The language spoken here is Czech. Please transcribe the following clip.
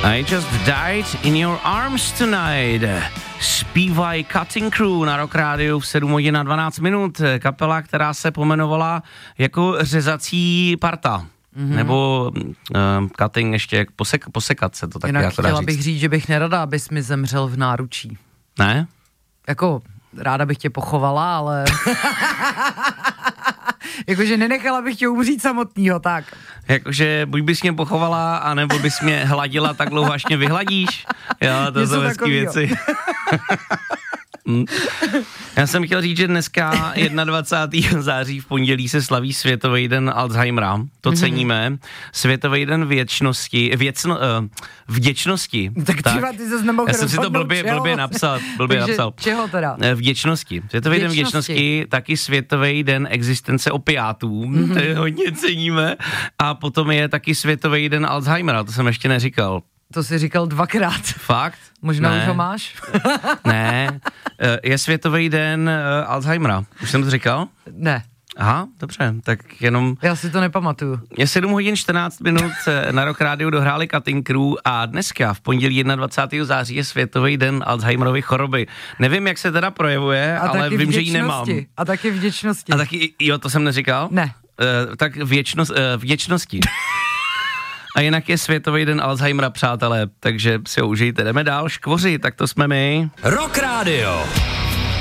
I just died in your arms tonight. Zpívají Cutting Crew na Rock Rádiu v 7 hodin a 12 minut. Kapela, která se pomenovala jako řezací parta. Nebo cutting ještě, posekat se to taky. Jinak jako chtěla bych říct, že bych nerada, abys mi zemřel v náručí. Ne? Jako, ráda bych tě pochovala, ale... Jakože nenechala bych tě umřít samotnýho, tak. Jakože buď bys mě pochovala, anebo bys mě hladila tak dlouho, až mě vyhladíš. Jo, to jsou hezký věci. Já jsem chtěl říct, že dneska 21. září v pondělí se slaví Světový den Alzheimera. To ceníme. Světový den vděčnosti. Tak ty se nemohl. Já jsem si to blbě napsal. Čeho teda? Vděčnosti. Světový den vděčnosti, taky Světový den existence opiátů. To je hodně ceníme. A potom je taky Světový den Alzheimera, to jsem ještě neříkal. To jsi říkal 2krát. Fakt? Možná ne. už ho máš? Ne, je Světový den Alzheimera. Už jsem to říkal? Ne. Aha, dobře, tak jenom... Já si to nepamatuju. Je 7 hodin 14 minut, na Rock Rádiu dohráli Cutting Crew a dneska v pondělí 21. září je Světový den Alzheimerovy choroby. Nevím, jak se teda projevuje, ale vím, že ji nemám. A taky vděčnosti. A taky, jo, to jsem neříkal? Ne. Tak vděčnosti. A jinak je Světový den Alzheimera, přátelé, takže si ho užijte. Jdeme dál, škvoři, tak to jsme my. Rock Radio.